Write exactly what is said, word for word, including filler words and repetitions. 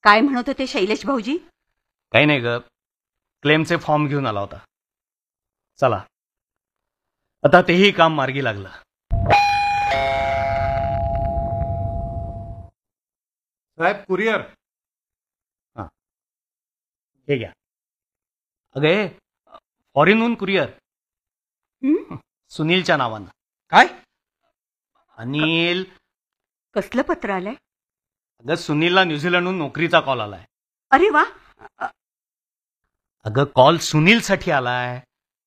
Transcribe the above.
काय म्हणत होते शैलेश भाऊजी? काही नाही ग, क्लेमचे फॉर्म घेऊन आला होता. चला आता तेही काम मार्गी लागलं. साहेब कुरिअर. हा हे घ्या. अगे फॉरेनहून कुरिअर, हं? सुनीलच्या नावानं. काय? अनिल, कसलं पत्र आलंय? अगं सुनीलला न्यूझीलंडहून नोकरीचा कॉल आलाय. अरे वा. अगं कॉल सुनीलसाठी आलाय.